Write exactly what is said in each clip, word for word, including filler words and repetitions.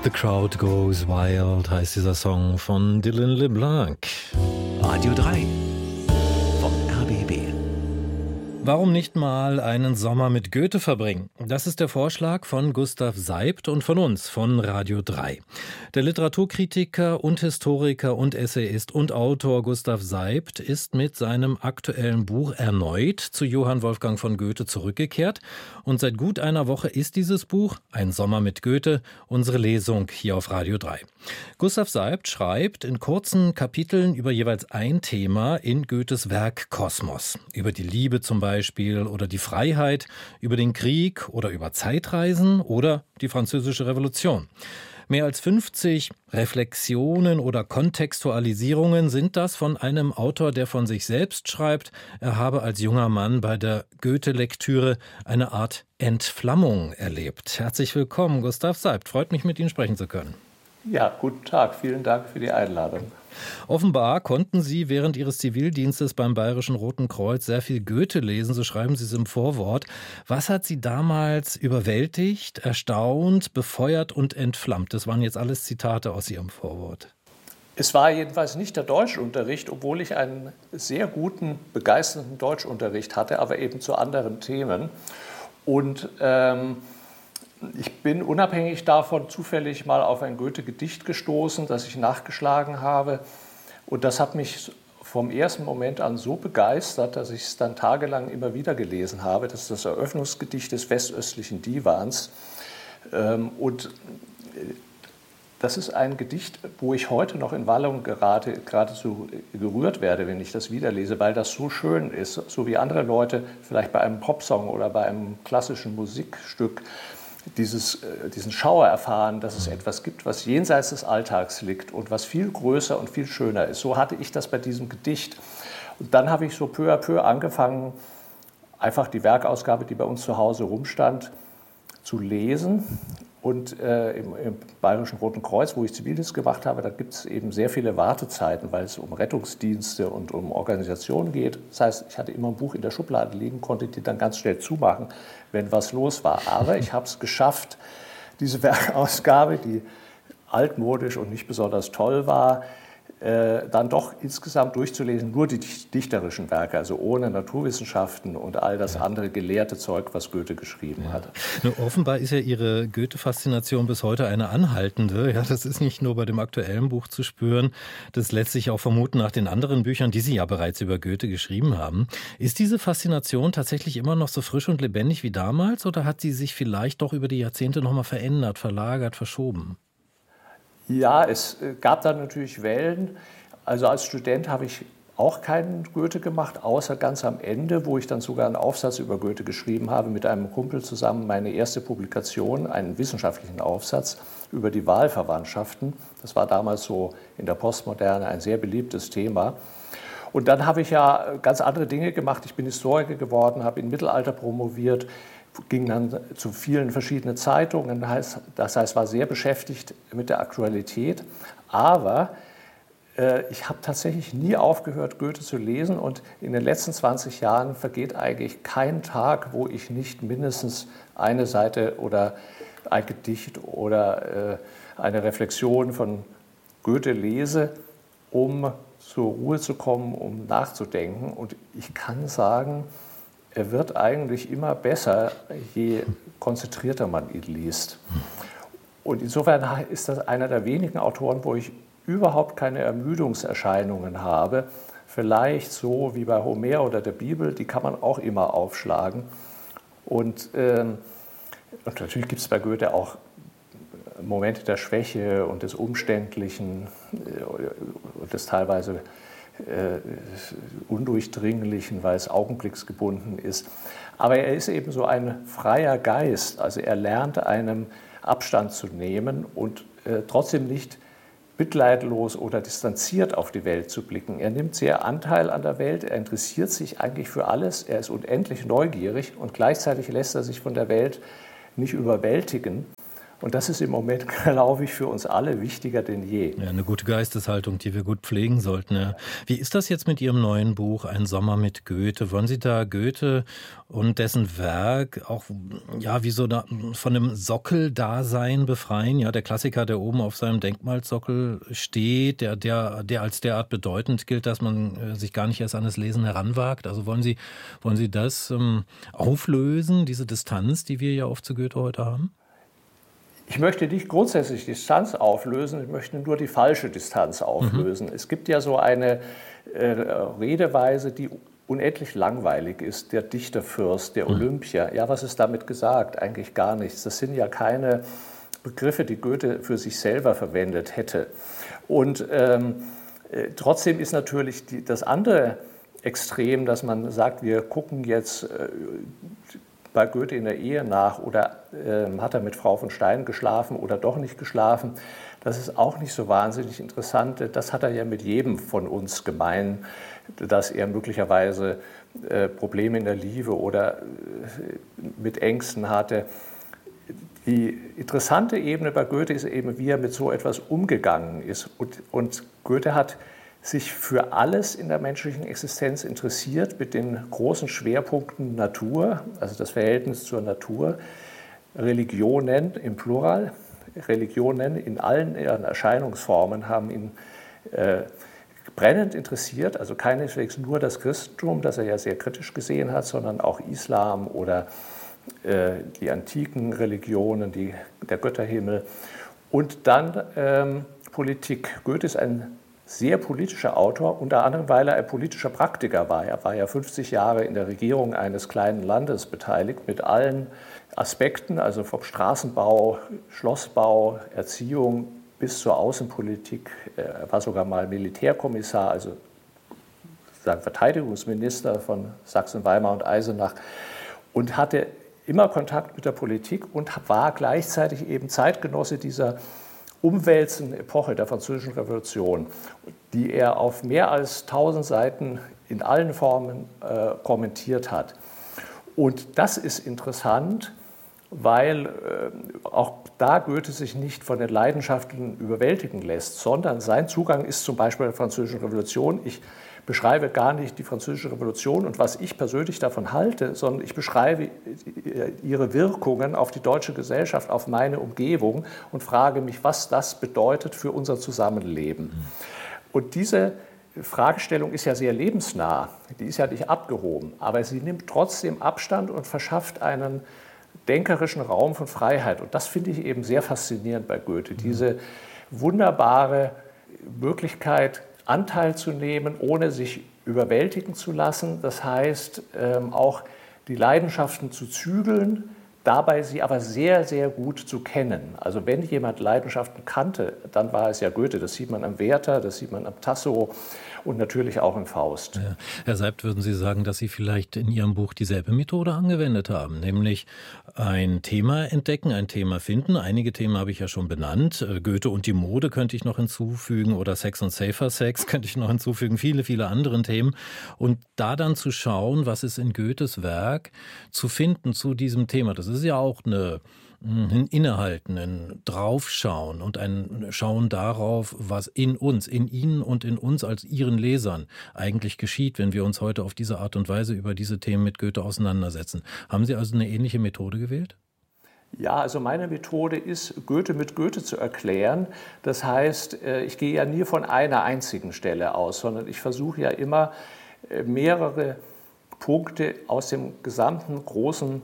The Crowd Goes Wild heißt dieser Song von Dylan LeBlanc. Radio drei vom R B B. Warum nicht mal einen Sommer mit Goethe verbringen? Das ist der Vorschlag von Gustav Seibt und von uns, von Radio drei. Der Literaturkritiker und Historiker und Essayist und Autor Gustav Seibt ist mit seinem aktuellen Buch erneut zu Johann Wolfgang von Goethe zurückgekehrt. Und seit gut einer Woche ist dieses Buch, Ein Sommer mit Goethe, unsere Lesung hier auf Radio drei. Gustav Seibt schreibt in kurzen Kapiteln über jeweils ein Thema in Goethes Werk Kosmos. Über die Liebe zum Beispiel. Beispiel oder die Freiheit, über den Krieg oder über Zeitreisen oder die Französische Revolution. Mehr als fünfzig Reflexionen oder Kontextualisierungen sind das von einem Autor, der von sich selbst schreibt, er habe als junger Mann bei der Goethe-Lektüre eine Art Entflammung erlebt. Herzlich willkommen, Gustav Seibt. Freut mich, mit Ihnen sprechen zu können. Ja, guten Tag. Vielen Dank für die Einladung. Offenbar konnten Sie während Ihres Zivildienstes beim Bayerischen Roten Kreuz sehr viel Goethe lesen, so schreiben Sie es im Vorwort. Was hat Sie damals überwältigt, erstaunt, befeuert und entflammt? Das waren jetzt alles Zitate aus Ihrem Vorwort. Es war jedenfalls nicht der Deutschunterricht, obwohl ich einen sehr guten, begeisternden Deutschunterricht hatte, aber eben zu anderen Themen. Und ähm, ich bin unabhängig davon zufällig mal auf ein Goethe-Gedicht gestoßen, das ich nachgeschlagen habe. Und das hat mich vom ersten Moment an so begeistert, dass ich es dann tagelang immer wieder gelesen habe. Das ist das Eröffnungsgedicht des westöstlichen Divans. Und das ist ein Gedicht, wo ich heute noch in Wallung gerate, geradezu gerührt werde, wenn ich das wiederlese, weil das so schön ist, so wie andere Leute vielleicht bei einem Popsong oder bei einem klassischen Musikstück Dieses, diesen Schauer erfahren, dass es etwas gibt, was jenseits des Alltags liegt und was viel größer und viel schöner ist. So hatte ich das bei diesem Gedicht. Und dann habe ich so peu à peu angefangen, einfach die Werkausgabe, die bei uns zu Hause rumstand, zu lesen. Und äh, im, im Bayerischen Roten Kreuz, wo ich Zivildienst gemacht habe, da gibt es eben sehr viele Wartezeiten, weil es um Rettungsdienste und um Organisationen geht. Das heißt, ich hatte immer ein Buch in der Schublade liegen, konnte die dann ganz schnell zumachen, wenn was los war. Aber ich habe es geschafft, diese Werkausgabe, die altmodisch und nicht besonders toll war, äh, dann doch insgesamt durchzulesen, nur die dichterischen Werke, also ohne Naturwissenschaften und all das andere gelehrte Zeug, was Goethe geschrieben ja. hatte. Nur offenbar ist ja Ihre Goethe-Faszination bis heute eine anhaltende. Ja, das ist nicht nur bei dem aktuellen Buch zu spüren, das lässt sich auch vermuten nach den anderen Büchern, die Sie ja bereits über Goethe geschrieben haben. Ist diese Faszination tatsächlich immer noch so frisch und lebendig wie damals oder hat sie sich vielleicht doch über die Jahrzehnte nochmal verändert, verlagert, verschoben? Ja, es gab dann natürlich Wellen. Also als Student habe ich auch keinen Goethe gemacht, außer ganz am Ende, wo ich dann sogar einen Aufsatz über Goethe geschrieben habe, mit einem Kumpel zusammen meine erste Publikation, einen wissenschaftlichen Aufsatz über die Wahlverwandtschaften. Das war damals so in der Postmoderne ein sehr beliebtes Thema. Und dann habe ich ja ganz andere Dinge gemacht. Ich bin Historiker geworden, habe im Mittelalter promoviert, ging dann zu vielen verschiedenen Zeitungen, das heißt, war sehr beschäftigt mit der Aktualität. Aber äh, ich habe tatsächlich nie aufgehört, Goethe zu lesen und in den letzten zwanzig Jahren vergeht eigentlich kein Tag, wo ich nicht mindestens eine Seite oder ein Gedicht oder äh, eine Reflexion von Goethe lese, um zur Ruhe zu kommen, um nachzudenken. Und ich kann sagen, er wird eigentlich immer besser, je konzentrierter man ihn liest. Und insofern ist das einer der wenigen Autoren, wo ich überhaupt keine Ermüdungserscheinungen habe. Vielleicht so wie bei Homer oder der Bibel, die kann man auch immer aufschlagen. Und, ähm, und natürlich gibt es bei Goethe auch Momente der Schwäche und des Umständlichen und des teilweise Äh, undurchdringlichen, weil es augenblicksgebunden ist. Aber er ist eben so ein freier Geist, also er lernt einem Abstand zu nehmen und äh, trotzdem nicht mitleidlos oder distanziert auf die Welt zu blicken. Er nimmt sehr Anteil an der Welt, er interessiert sich eigentlich für alles, er ist unendlich neugierig und gleichzeitig lässt er sich von der Welt nicht überwältigen. Und das ist im Moment, glaube ich, für uns alle wichtiger denn je. Ja, eine gute Geisteshaltung, die wir gut pflegen sollten. Ja. Wie ist das jetzt mit Ihrem neuen Buch, Ein Sommer mit Goethe? Wollen Sie da Goethe und dessen Werk auch ja, wie so da, von einem Sockeldasein befreien? Ja, der Klassiker, der oben auf seinem Denkmalsockel steht, der, der, der als derart bedeutend gilt, dass man äh, sich gar nicht erst an das Lesen heranwagt. Also wollen Sie, wollen Sie das ähm, auflösen, diese Distanz, die wir ja oft zu Goethe heute haben? Ich möchte nicht grundsätzlich Distanz auflösen, ich möchte nur die falsche Distanz auflösen. Mhm. Es gibt ja so eine äh, Redeweise, die unendlich langweilig ist, der Dichterfürst, der Olympia. Ja, was ist damit gesagt? Eigentlich gar nichts. Das sind ja keine Begriffe, die Goethe für sich selber verwendet hätte. Und ähm, äh, trotzdem ist natürlich die, das andere Extrem, dass man sagt, wir gucken jetzt äh, bei Goethe in der Ehe nach oder äh, hat er mit Frau von Stein geschlafen oder doch nicht geschlafen. Das ist auch nicht so wahnsinnig interessant. Das hat er ja mit jedem von uns gemein, dass er möglicherweise äh, Probleme in der Liebe oder äh, mit Ängsten hatte. Die interessante Ebene bei Goethe ist eben, wie er mit so etwas umgegangen ist. Und, und Goethe hat sich für alles in der menschlichen Existenz interessiert, mit den großen Schwerpunkten Natur, also das Verhältnis zur Natur, Religionen im Plural, Religionen in allen ihren Erscheinungsformen haben ihn äh, brennend interessiert, also keineswegs nur das Christentum, das er ja sehr kritisch gesehen hat, sondern auch Islam oder äh, die antiken Religionen, die, der Götterhimmel und dann ähm, Politik. Goethe ist ein sehr politischer Autor, unter anderem, weil er ein politischer Praktiker war. Er war ja fünfzig Jahre in der Regierung eines kleinen Landes beteiligt, mit allen Aspekten, also vom Straßenbau, Schlossbau, Erziehung bis zur Außenpolitik. Er war sogar mal Militärkommissar, also sagen Verteidigungsminister von Sachsen, Weimar und Eisenach und hatte immer Kontakt mit der Politik und war gleichzeitig eben Zeitgenosse dieser umwälzenden Epoche der Französischen Revolution, die er auf mehr als tausend Seiten in allen Formen äh, kommentiert hat. Und das ist interessant, weil äh, auch da Goethe sich nicht von den Leidenschaften überwältigen lässt, sondern sein Zugang ist zum Beispiel der Französischen Revolution. Ich beschreibe gar nicht die Französische Revolution und was ich persönlich davon halte, sondern ich beschreibe ihre Wirkungen auf die deutsche Gesellschaft, auf meine Umgebung und frage mich, was das bedeutet für unser Zusammenleben. Und diese Fragestellung ist ja sehr lebensnah, die ist ja nicht abgehoben, aber sie nimmt trotzdem Abstand und verschafft einen denkerischen Raum von Freiheit. Und das finde ich eben sehr faszinierend bei Goethe, diese wunderbare Möglichkeit, Anteil zu nehmen, ohne sich überwältigen zu lassen. Das heißt, ähm, auch die Leidenschaften zu zügeln, dabei sie aber sehr, sehr gut zu kennen. Also wenn jemand Leidenschaften kannte, dann war es ja Goethe. Das sieht man am Werther, das sieht man am Tasso und natürlich auch im Faust. Ja. Herr Seibt, würden Sie sagen, dass Sie vielleicht in Ihrem Buch dieselbe Methode angewendet haben, nämlich ein Thema entdecken, ein Thema finden. Einige Themen habe ich ja schon benannt. Goethe und die Mode könnte ich noch hinzufügen oder Sex und Safer Sex könnte ich noch hinzufügen, viele, viele andere Themen. Und da dann zu schauen, was ist in Goethes Werk zu finden zu diesem Thema. Das ist ja auch eine ein Innehalten, ein Draufschauen und ein Schauen darauf, was in uns, in Ihnen und in uns als Ihren Lesern eigentlich geschieht, wenn wir uns heute auf diese Art und Weise über diese Themen mit Goethe auseinandersetzen. Haben Sie also eine ähnliche Methode gewählt? Ja, also meine Methode ist, Goethe mit Goethe zu erklären. Das heißt, ich gehe ja nie von einer einzigen Stelle aus, sondern ich versuche ja immer mehrere Punkte aus dem gesamten großen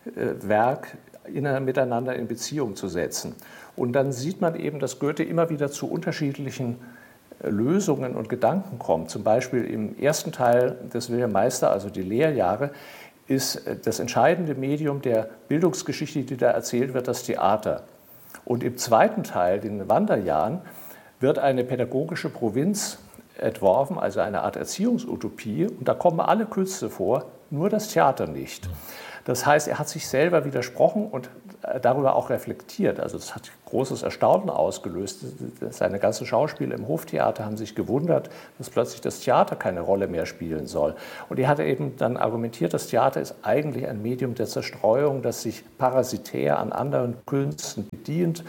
Werk miteinander in Beziehung zu setzen. Und dann sieht man eben, dass Goethe immer wieder zu unterschiedlichen Lösungen und Gedanken kommt. Zum Beispiel im ersten Teil des Wilhelm Meister, also die Lehrjahre, ist das entscheidende Medium der Bildungsgeschichte, die da erzählt wird, das Theater. Und im zweiten Teil, den Wanderjahren, wird eine pädagogische Provinz entworfen, also eine Art Erziehungsutopie. Und da kommen alle Künste vor, nur das Theater nicht. Das heißt, er hat sich selber widersprochen und darüber auch reflektiert. Also das hat großes Erstaunen ausgelöst. Seine ganzen Schauspieler im Hoftheater haben sich gewundert, dass plötzlich das Theater keine Rolle mehr spielen soll. Und er hatte eben dann argumentiert, das Theater ist eigentlich ein Medium der Zerstreuung, das sich parasitär an anderen Künsten bedient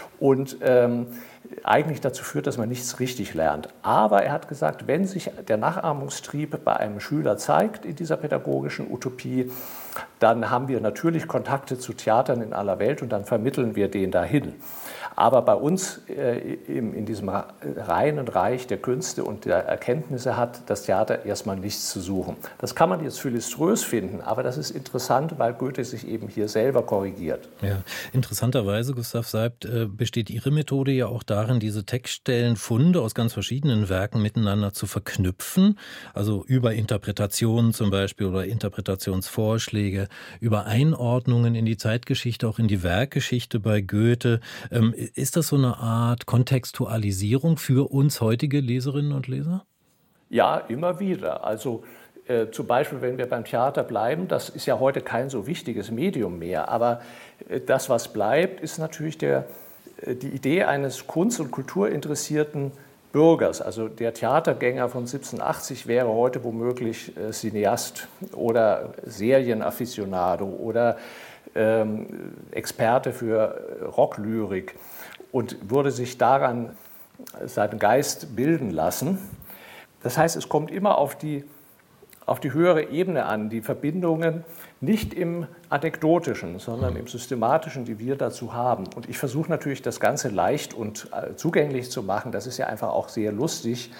und ähm, eigentlich dazu führt, dass man nichts richtig lernt. Aber er hat gesagt, wenn sich der Nachahmungstrieb bei einem Schüler zeigt in dieser pädagogischen Utopie, dann haben wir natürlich Kontakte zu Theatern in aller Welt und dann vermitteln wir den dahin. Aber bei uns äh, in diesem reinen Reich der Künste und der Erkenntnisse hat das Theater erstmal nichts zu suchen. Das kann man jetzt philiströs finden, aber das ist interessant, weil Goethe sich eben hier selber korrigiert. Ja, interessanterweise, Gustav Seibt, äh, besteht Ihre Methode ja auch darin, diese Textstellenfunde aus ganz verschiedenen Werken miteinander zu verknüpfen, also über Interpretationen zum Beispiel oder Interpretationsvorschläge, über Einordnungen in die Zeitgeschichte, auch in die Werkgeschichte bei Goethe. Ähm, Ist das so eine Art Kontextualisierung für uns heutige Leserinnen und Leser? Ja, immer wieder. Also äh, zum Beispiel, wenn wir beim Theater bleiben, das ist ja heute kein so wichtiges Medium mehr, aber äh, das, was bleibt, ist natürlich der, äh, die Idee eines kunst- und kulturinteressierten Bürgers. Also der Theatergänger von siebzehnhundertachtzig wäre heute womöglich äh, Cineast oder Serienafficionado oder ähm, Experte für Rocklyrik und würde sich daran seinen Geist bilden lassen. Das heißt, es kommt immer auf die, auf die höhere Ebene an, die Verbindungen nicht im Anekdotischen, sondern im Systematischen, die wir dazu haben. Und ich versuche natürlich, das Ganze leicht und zugänglich zu machen. Das ist ja einfach auch sehr lustig,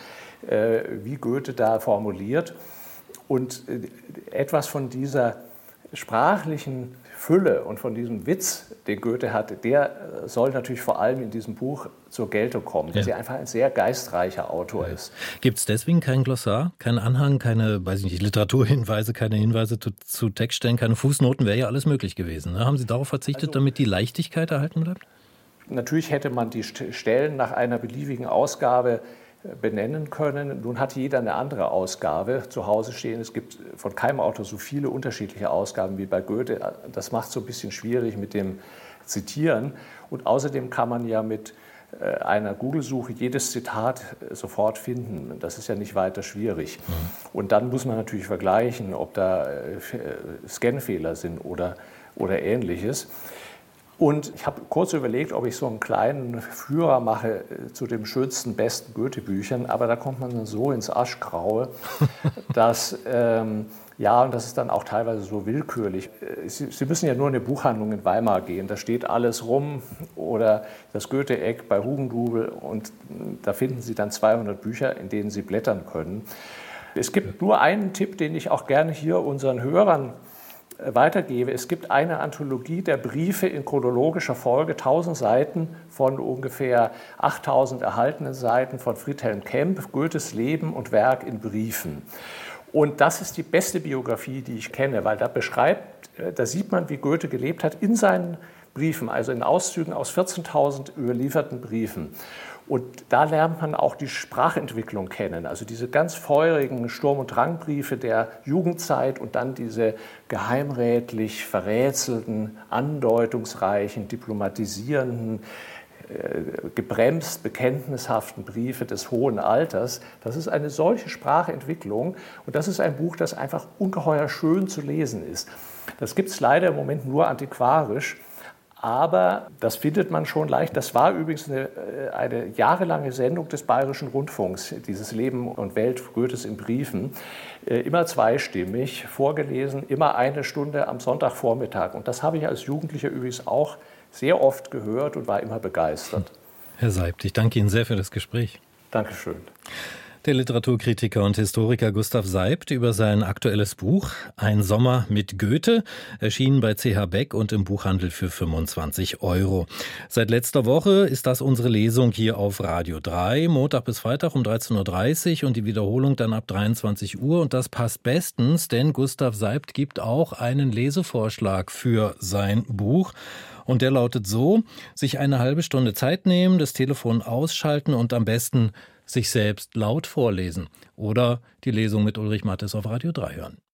wie Goethe da formuliert. Und etwas von dieser sprachlichen Fülle und von diesem Witz, den Goethe hatte, der soll natürlich vor allem in diesem Buch zur Geltung kommen, dass ja. er einfach ein sehr geistreicher Autor ja. ist. Gibt es deswegen kein Glossar, keinen Anhang, keine, weiß ich nicht, Literaturhinweise, keine Hinweise zu, zu Textstellen, keine Fußnoten, wäre ja alles möglich gewesen. Ne? Haben Sie darauf verzichtet, also, damit die Leichtigkeit erhalten bleibt? Natürlich hätte man die Stellen nach einer beliebigen Ausgabe benennen können. Nun hat jeder eine andere Ausgabe zu Hause stehen. Es gibt von keinem Autor so viele unterschiedliche Ausgaben wie bei Goethe. Das macht es so ein bisschen schwierig mit dem Zitieren. Und außerdem kann man ja mit einer Google-Suche jedes Zitat sofort finden. Das ist ja nicht weiter schwierig. Mhm. Und dann muss man natürlich vergleichen, ob da Scanfehler sind oder, oder Ähnliches. Und ich habe kurz überlegt, ob ich so einen kleinen Führer mache zu den schönsten, besten Goethe-Büchern, aber da kommt man dann so ins Aschgraue, dass, ähm, ja, und das ist dann auch teilweise so willkürlich. Sie, Sie müssen ja nur in eine Buchhandlung in Weimar gehen, da steht alles rum, oder das Goethe-Eck bei Hugendubel, und da finden Sie dann zweihundert Bücher, in denen Sie blättern können. Es gibt nur einen Tipp, den ich auch gerne hier unseren Hörern weitergebe. Es gibt eine Anthologie der Briefe in chronologischer Folge, tausend Seiten von ungefähr achttausend erhaltenen Seiten von Friedhelm Kemp, Goethes Leben und Werk in Briefen. Und das ist die beste Biografie, die ich kenne, weil da beschreibt, da sieht man, wie Goethe gelebt hat in seinen Briefen, also in Auszügen aus vierzehntausend überlieferten Briefen. Und da lernt man auch die Sprachentwicklung kennen, also diese ganz feurigen Sturm- und Drangbriefe der Jugendzeit und dann diese geheimrätlich verrätselten, andeutungsreichen, diplomatisierenden, äh, gebremst bekenntnishaften Briefe des hohen Alters. Das ist eine solche Sprachentwicklung und das ist ein Buch, das einfach ungeheuer schön zu lesen ist. Das gibt es leider im Moment nur antiquarisch. Aber das findet man schon leicht. Das war übrigens eine, eine jahrelange Sendung des Bayerischen Rundfunks, dieses Leben und Welt Goethes in Briefen. Immer zweistimmig, vorgelesen, immer eine Stunde am Sonntagvormittag. Und das habe ich als Jugendlicher übrigens auch sehr oft gehört und war immer begeistert. Herr Seibt, ich danke Ihnen sehr für das Gespräch. Dankeschön. Der Literaturkritiker und Historiker Gustav Seibt über sein aktuelles Buch Ein Sommer mit Goethe, erschienen bei C H Beck und im Buchhandel für fünfundzwanzig Euro. Seit letzter Woche ist das unsere Lesung hier auf Radio drei, Montag bis Freitag um dreizehn Uhr dreißig und die Wiederholung dann ab dreiundzwanzig Uhr. Und das passt bestens, denn Gustav Seibt gibt auch einen Lesevorschlag für sein Buch. Und der lautet so: sich eine halbe Stunde Zeit nehmen, das Telefon ausschalten und am besten sich selbst laut vorlesen oder die Lesung mit Ulrich Mattes auf Radio drei hören.